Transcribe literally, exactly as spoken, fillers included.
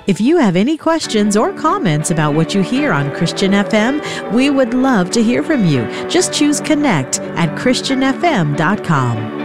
If you have any questions or comments about what you hear on Christian F M, we would love to hear from you. Just choose Connect at Christian F M dot com.